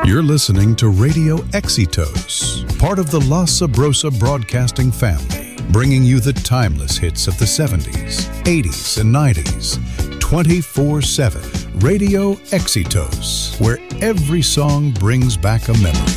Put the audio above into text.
You're listening to Radio Éxitos, part of the La Sabrosa Broadcasting family, bringing you the timeless hits of the 70s, 80s, and 90s, 24/7. Radio Éxitos, where every song brings back a memory.